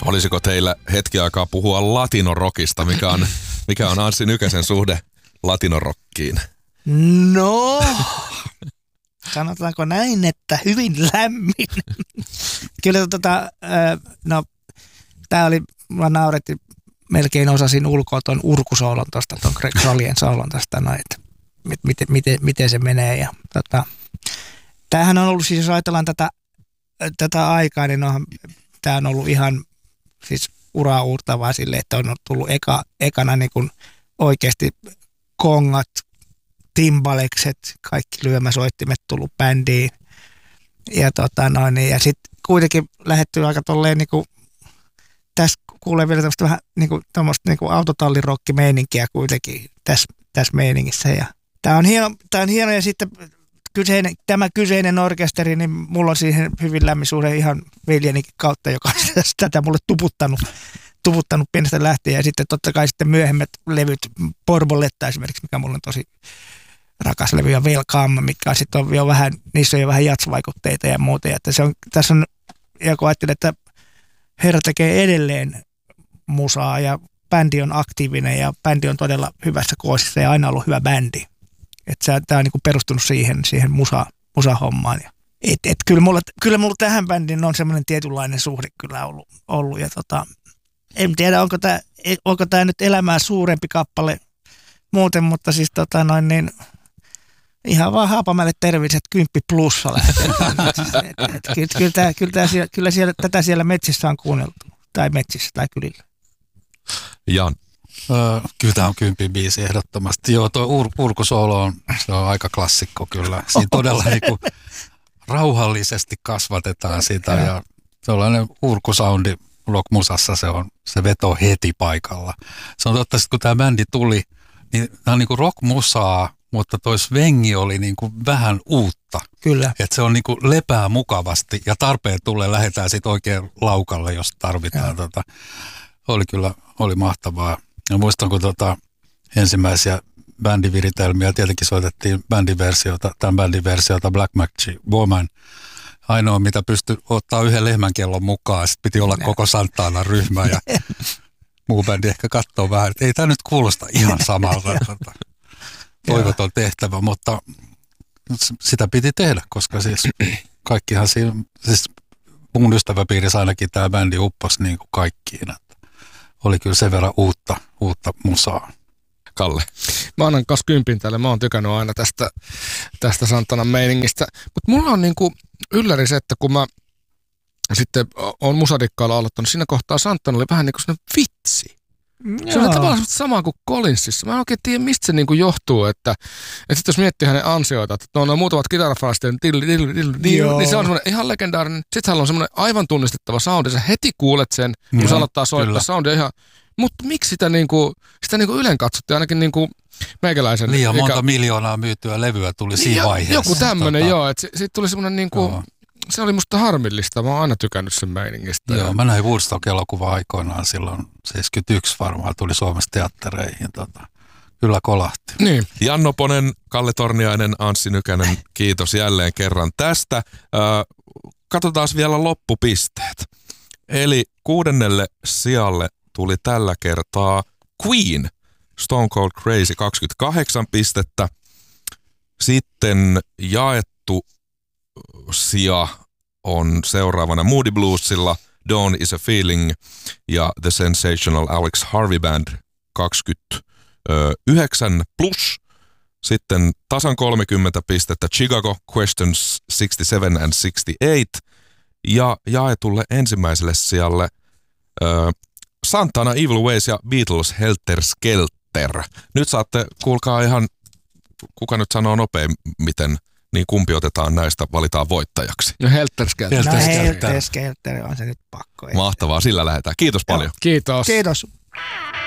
Olisiko teillä hetki aikaa puhua latinorokista? Mikä on Anssi Nykäsen suhde latinorokkiin? No, sanotaanko näin, että hyvin lämmin. Kyllä tää oli, mä naurettiin, melkein osasin ulkoa ton urkusoolon tosta, ton Greg Rollien soolon tosta, että miten se menee. Ja, tämähän on ollut, siis jos ajatellaan tätä aikaa, niin tämä on ollut ihan siis uraa uurtavaa sille, että on tullut ekana niin kuin oikeasti kongat, timbalekset, kaikki lyömäsoittimet tullut bändiin. Ja, ja sitten kuitenkin lähdetty aika tolleen niin kuin, tässä kuulee vielä tämmöistä vähän niin kuin autotallirokki-meininkiä kuitenkin tässä meiningissä. Ja tämä on hieno ja sitten tämä kyseinen orkesteri, niin mulla on siihen hyvin lämmin suhde ihan veljenikin kautta, joka on tätä mulle tuputtanut pienestä lähtien. Ja sitten totta kai sitten myöhemmät levyt, Borboletta esimerkiksi, mikä mulla on tosi rakas levy, ja Welcome, mitkä sitten on jo vähän, niissä on jo vähän jatsvaikutteita ja muuta. Ja että tässä on, ja kun ajattelin, että herra tekee edelleen musaa ja bändi on aktiivinen ja bändi on todella hyvässä koosissa ja aina ollut hyvä bändi. Että tämä on niinku perustunut siihen musahommaan. Kyllä mulla tähän bändiin on semmoinen tietynlainen suhde kyllä ollut. Ja en tiedä, onko tämä nyt elämää suurempi kappale muuten, mutta siis ihan vaan Haapamäelle terveiset 10 plussa lähtee. Kyllä tätä siellä metsissä on kuunneltu. Tai metsissä tai kylillä. Jan. Kyllä tämä on 10 biisi ehdottomasti. Joo, tuo urkusoolo se on aika klassikko kyllä. Siinä todella niinku rauhallisesti kasvatetaan sitä ja sellainen urkusoundi rockmusassa se veto heti paikalla. Se on totta, että kun tämä bändi tuli, niin tämä on niinku rockmusaa, mutta toi svengi oli niinku vähän uutta. Kyllä. Että se on niinku lepää mukavasti ja tarpeen tulee lähdetään sitten oikein laukalle, jos tarvitaan. Oli mahtavaa. Ja muistan, kun ensimmäisiä bändiviritelmiä tietenkin soitettiin tämän bändin versiota Black Magic Woman. Ainoa, mitä pystyi ottaa yhden lehmänkellon mukaan, sitten piti olla koko Santana ryhmä ja muu bändi ehkä katsoo vähän, että ei tämä nyt kuulosta ihan samalta. Toivoton tehtävä, mutta sitä piti tehdä, koska siis kaikkihan siinä, siis mun ystäväpiirissä ainakin tämä bändi upposi niin kuin kaikkiin. Oli kyllä sen verran uutta musaa. Kalle. Mä annan kanssa 10 tälle. Mä oon tykännyt aina tästä Santanan meiningistä. Mutta mulla on niinku ylläri se, että kun mä sitten on musadikkailla aloittanut, siinä kohtaa Santana oli vähän niin kuin sellainen vitsi. Se on tavallaan sama kuin Collinsissa. Mä en oikein tiedä, mistä se niinku johtuu, että sitten jos miettii hänen ansioita, että on muutamat kitarafraastit, niin se on semmoinen ihan legendaarinen. Sitten hänellä on semmoinen aivan tunnistettava soundi. Sä heti kuulet sen, kun se aloittaa soittaa soundia ihan. Mutta miksi sitä ylen katsottiin ainakin niinku meikäläisen. Liian monta miljoonaa myytyä levyä tuli siinä vaiheessa. Joku tämmöinen, joo. Että siitä tuli semmoinen niinku. Se oli musta harmillista. Mä oon aina tykännyt sen meiningistä. Joo, mä näin Woodstock-elokuva aikoinaan silloin 71 varmaan tuli Suomessa teattereihin. Kyllä kolahti. Niin. Jan Noponen, Kalle Torniainen, Anssi Nykänen, kiitos jälleen kerran tästä. Katsotaan vielä loppupisteet. Eli 6. sijalle tuli tällä kertaa Queen, Stone Cold Crazy 28 pistettä. Sitten jaettu sija on seuraavana Moody Bluesilla Dawn is a Feeling ja The Sensational Alex Harvey Band 29 plus. Sitten tasan 30 pistettä Chicago Questions 67 and 68 ja jaetulle ensimmäiselle sijalle Santana Evil Ways ja Beatles Helter Skelter. Nyt saatte, kuulkaa ihan, kuka nyt sanoo nopein, niin kumpi otetaan näistä, valitaan voittajaksi. No Helter Skelter. Helter Skelter on se nyt pakko. Mahtavaa, sillä lähdetään. Kiitos paljon. Kiitos. Kiitos.